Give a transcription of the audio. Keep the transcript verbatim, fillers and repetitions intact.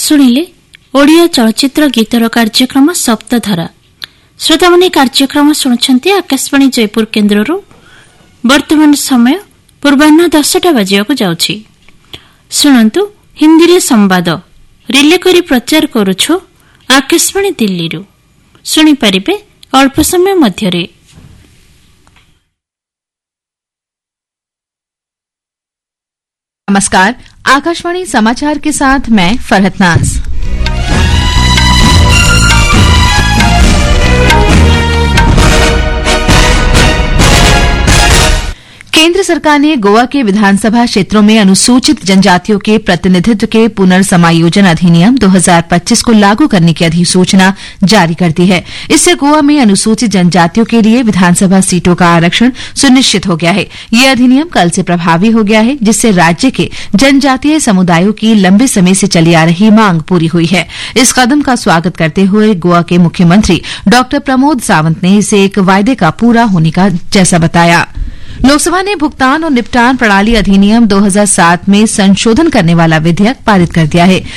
शुणिले ओडिया चलचित्र गीतर कार्यक्रम सप्तधारा। श्रोता माने कार्यक्रम शुणुछंती आकाशवाणी जयपुर केन्द्रରୁ। वर्तमान समय पूर्वाह्न दसटा बाजियाको जाउछि। शुणन्तु हिंदी रे संवाद रिले करी प्रचार करूछु आकाशवाणी दिल्लीରୁ। सुनि परिबे अल्प समय मध्यरे। नमस्कार, आकाशवाणी समाचार के साथ मैं फरहत नाज। केंद्र सरकार ने गोवा के विधानसभा क्षेत्रों में अनुसूचित जनजातियों के प्रतिनिधित्व के पुनर्समायोजन अधिनियम दो हज़ार पच्चीस को लागू करने की अधिसूचना जारी कर दी है। इससे गोवा में अनुसूचित जनजातियों के लिए विधानसभा सीटों का आरक्षण सुनिश्चित हो गया है। यह अधिनियम कल से प्रभावी हो गया है, जिससे राज्य के जनजातीय समुदायों की लंबे समय से चली आ रही मांग पूरी हुई है। इस कदम का स्वागत करते हुए गोवा के मुख्यमंत्री डॉ प्रमोद सावंत ने इसे एक वायदे का पूरा होने का जैसा बताया। लोकसभा ने भुगतान और निपटान प्रणाली अधिनियम दो हज़ार सात में संशोधन करने वाला विधेयक पारित कर दिया है।